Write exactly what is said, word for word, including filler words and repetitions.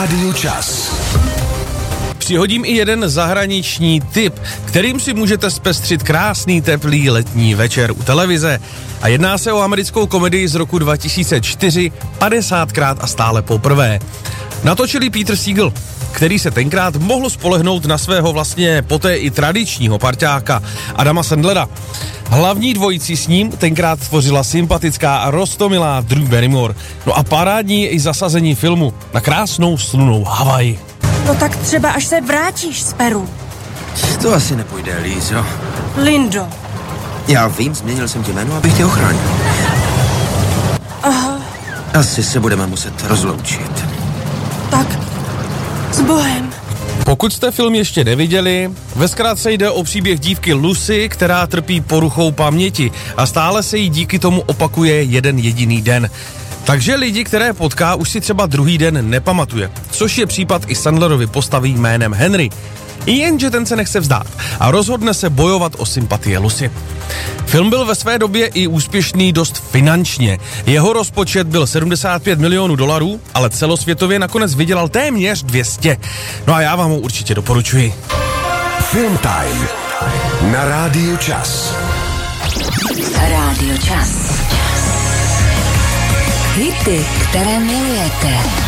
Rádiu Čas. Přihodím i jeden zahraniční tip, kterým si můžete zpestřit krásný teplý letní večer u televize. A jedná se o americkou komedii z roku dva tisíce čtyři, padesátkrát a stále poprvé. Natočili Peter Segal, který se tenkrát mohl spolehnout na svého vlastně poté i tradičního parťáka Adama Sandlera. Hlavní dvojici s ním tenkrát tvořila sympatická a roztomilá Drew Barrymore. No a parádní je i zasazení filmu na krásnou slunnou Havaj. No tak třeba až se vrátíš z Peru. To asi nepůjde, Lízo. Lindo. Já vím, změnil jsem ti jméno, abych tě ochránil. Aha. Asi se budeme muset rozloučit. Tak, s Bohem. Pokud jste film ještě neviděli, ve zkratce jde o příběh dívky Lucy, která trpí poruchou paměti a stále se jí díky tomu opakuje jeden jediný den. Takže lidi, které potká, už si třeba druhý den nepamatuje, což je případ i Sandlerovy postavy jménem Henry. Jenže ten se nechce vzdát a rozhodne se bojovat o sympatie Lucy. Film byl ve své době i úspěšný dost finančně. Jeho rozpočet byl sedmdesát pět milionů dolarů, ale celosvětově nakonec vydělal téměř dvě stě. No a já vám ho určitě doporučuji. Film Time na Rádiu Čas. Rádio Čas. Hity, které milujete.